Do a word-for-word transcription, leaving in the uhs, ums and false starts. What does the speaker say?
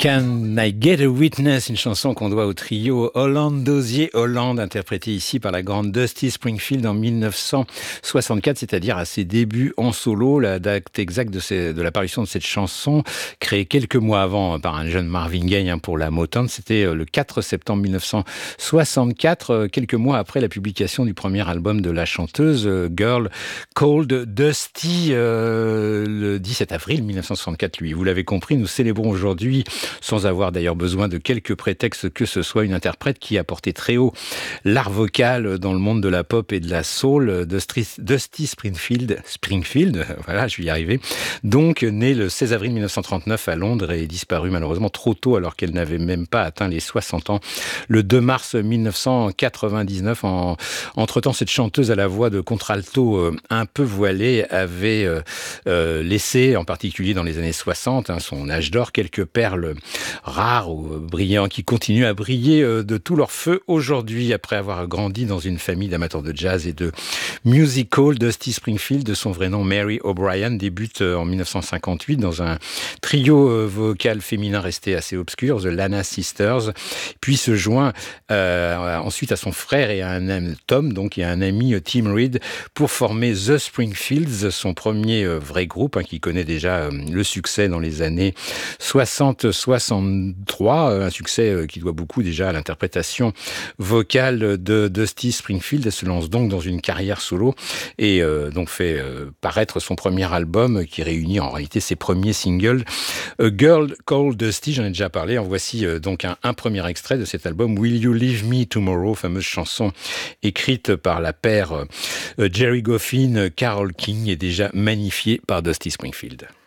Can I Get a Witness, une chanson qu'on doit au trio Holland Dozier Holland, interprétée ici par la grande Dusty Springfield en mille neuf cent soixante-quatre, c'est-à-dire à ses débuts en solo. La date exacte de, ces, de l'apparition de cette chanson, créée quelques mois avant par un jeune Marvin Gaye hein, pour la Motown, c'était le quatre septembre mille neuf cent soixante-quatre, quelques mois après la publication du premier album de la chanteuse Girl Called Dusty, euh, le dix-sept avril mille neuf cent soixante-quatre. Lui, vous l'avez compris, nous célébrons aujourd'hui, sans avoir d'ailleurs besoin de quelques prétextes que ce soit, une interprète qui a porté très haut l'art vocal dans le monde de la pop et de la soul, Dusty Springfield, Springfield, voilà, je vais y arriver, donc née le seize avril mille neuf cent trente-neuf à Londres et disparue malheureusement trop tôt alors qu'elle n'avait même pas atteint les soixante ans, le deux mars mille neuf cent quatre-vingt-dix-neuf. En, entre-temps, cette chanteuse à la voix de contralto euh, un peu voilée avait euh, euh, laissé, en particulier dans les années soixante, hein, son âge d'or, quelques perles rares ou brillants qui continuent à briller de tout leur feu aujourd'hui. Après avoir grandi dans une famille d'amateurs de jazz et de music hall, Dusty Springfield, de son vrai nom Mary O'Brien, débute en mille neuf cent cinquante-huit dans un trio vocal féminin resté assez obscur, The Lana Sisters, puis se joint euh, ensuite à son frère et à un ami Tom, donc et à un ami Tim Reed, pour former The Springfields, son premier vrai groupe hein, qui connaît déjà le succès dans les années soixante soixante-trois, un succès qui doit beaucoup déjà à l'interprétation vocale de Dusty Springfield. Elle se lance donc dans une carrière solo et euh, donc fait euh, paraître son premier album qui réunit en réalité ses premiers singles. A Girl Called Dusty, j'en ai déjà parlé. En voici euh, donc un, un premier extrait de cet album, Will You Leave Me Tomorrow, fameuse chanson écrite par la paire euh, Jerry Goffin, Carole King et déjà magnifiée par Dusty Springfield.